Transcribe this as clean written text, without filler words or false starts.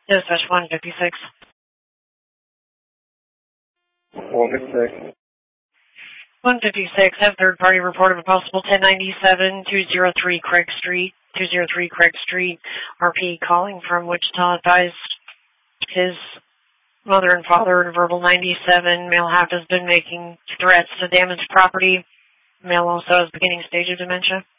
Dispatch 156. 156. 156, have third party report of a possible 1097, 203 Craig Street, RP calling from Wichita, advised his mother and father in verbal 97. Male has been making threats to damage property. Male also has beginning stage of dementia.